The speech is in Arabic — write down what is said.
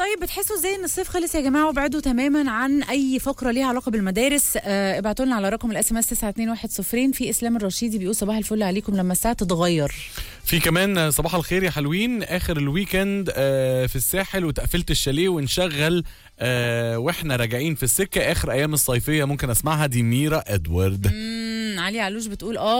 طيب بتحسوا ازاي ان الصيف خلص يا جماعه وابعدوا تماما عن اي فقره ليها علاقه بالمدارس؟ ابعتوا لنا على رقم الاس ام اس 92110. في اسلام الرشيدي بيقول صباح الفل عليكم لما الساعه تتغير. في كمان صباح الخير يا حلوين، اخر الويكند في الساحل وتقفلت الشاليه ونشغل واحنا راجعين في السكه اخر ايام الصيفيه، ممكن اسمعها. دي ميرا ادوارد. علي علوش بتقول